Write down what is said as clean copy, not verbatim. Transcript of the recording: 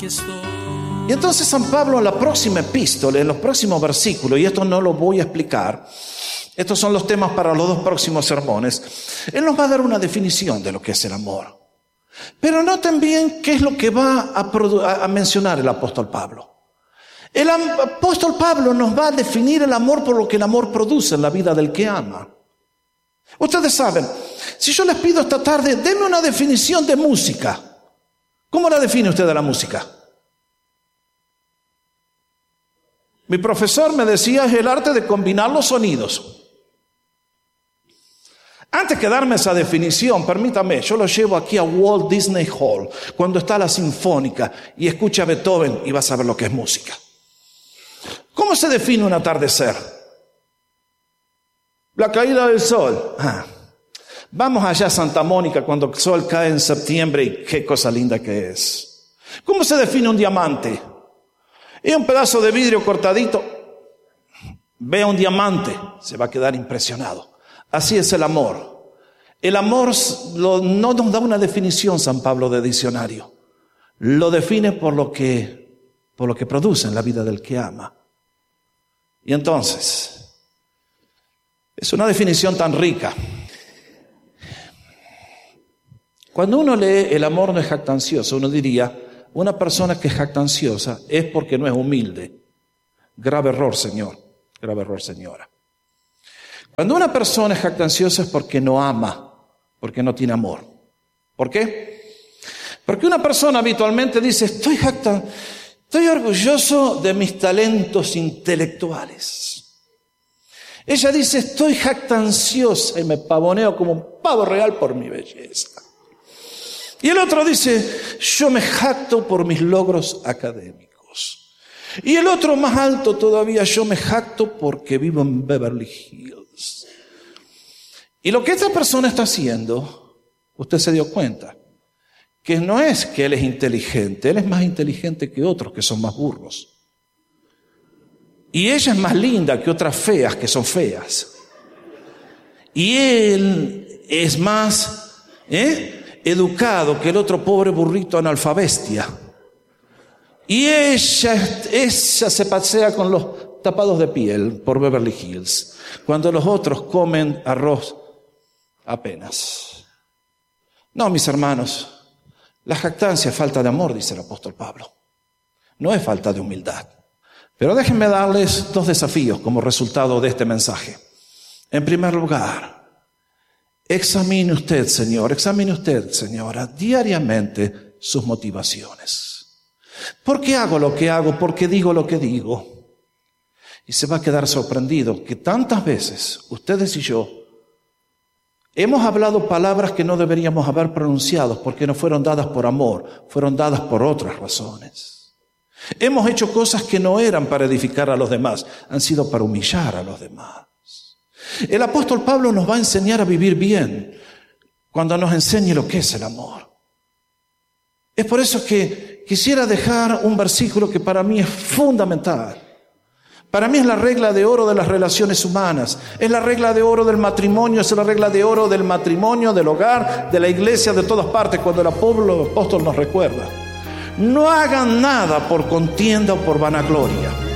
Y entonces San Pablo en la próxima epístola, en los próximos versículos, y esto no lo voy a explicar, estos son los temas para los dos próximos sermones, él nos va a dar una definición de lo que es el amor. Pero noten bien qué es lo que va a mencionar el apóstol Pablo. El apóstol Pablo nos va a definir el amor por lo que el amor produce en la vida del que ama. Ustedes saben, si yo les pido esta tarde, denme una definición de música. ¿Cómo la define usted de la música? Mi profesor me decía, es el arte de combinar los sonidos. Antes que darme esa definición, permítame, yo lo llevo aquí a Walt Disney Hall, cuando está la Sinfónica, y escucha a Beethoven y vas a ver lo que es música. ¿Cómo se define un atardecer? La caída del sol. Vamos allá a Santa Mónica cuando el sol cae en septiembre y qué cosa linda que es. ¿Cómo se define un diamante? Es un pedazo de vidrio cortadito. Vea un diamante, se va a quedar impresionado. Así es el amor. El amor no nos da una definición San Pablo de diccionario. Lo define por lo que produce en la vida del que ama. Y entonces, es una definición tan rica. Cuando uno lee el amor no es jactancioso, uno diría, una persona que es jactanciosa es porque no es humilde. Grave error, señor. Grave error, señora. Cuando una persona es jactanciosa es porque no ama, porque no tiene amor. ¿Por qué? Porque una persona habitualmente dice, estoy orgulloso de mis talentos intelectuales. Ella dice, estoy jactanciosa y me pavoneo como un pavo real por mi belleza. Y el otro dice, yo me jacto por mis logros académicos. Y el otro más alto todavía, yo me jacto porque vivo en Beverly Hills. Y lo que esta persona está haciendo, usted se dio cuenta, que no es que él es inteligente, él es más inteligente que otros que son más burros. Y ella es más linda que otras feas que son feas. Y él es más educado que el otro pobre burrito analfabestia. Y ella se pasea con los tapados de piel por Beverly Hills, cuando los otros comen arroz apenas. No, mis hermanos, la jactancia es falta de amor, dice el apóstol Pablo. No es falta de humildad. Pero déjenme darles dos desafíos como resultado de este mensaje. En primer lugar, examine usted, señora, diariamente sus motivaciones. ¿Por qué hago lo que hago? ¿Por qué digo lo que digo? Y se va a quedar sorprendido que tantas veces ustedes y yo hemos hablado palabras que no deberíamos haber pronunciado porque no fueron dadas por amor, fueron dadas por otras razones. Hemos hecho cosas que no eran para edificar a los demás, han sido para humillar a los demás. El apóstol Pablo nos va a enseñar a vivir bien cuando nos enseñe lo que es el amor. Es por eso que quisiera dejar un versículo que para mí es fundamental. Para mí es la regla de oro de las relaciones humanas, es la regla de oro del matrimonio, es la regla de oro del matrimonio, del hogar, de la iglesia, de todas partes, cuando el apóstol nos recuerda. No hagan nada por contienda o por vanagloria.